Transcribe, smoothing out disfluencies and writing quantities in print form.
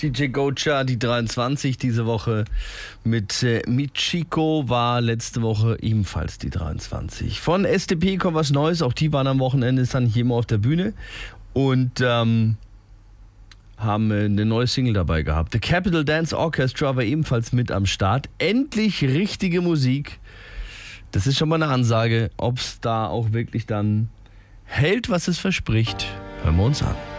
DJ Gocha, die 23 diese Woche mit Michiko, war letzte Woche ebenfalls die 23. Von SDP kommt was Neues, auch die waren am Wochenende dann hier mal auf der Bühne und haben eine neue Single dabei gehabt. The Capital Dance Orchestra war ebenfalls mit am Start. Endlich richtige Musik. Das ist schon mal eine Ansage, ob es da auch wirklich dann hält, was es verspricht. Hören wir uns an.